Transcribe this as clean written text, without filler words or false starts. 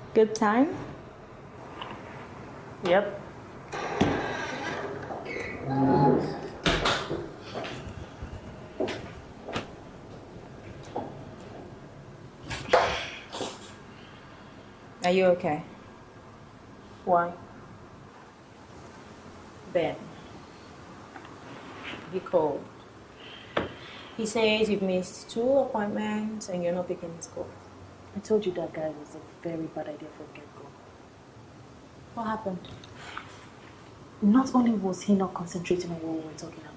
Good time? Yep. Are you okay? Why? Ben. He called. He says you've missed 2 appointments and you're not picking his call. I told you that guy was a very bad idea from get-go. What happened? Not only was he not concentrating on what we were talking about,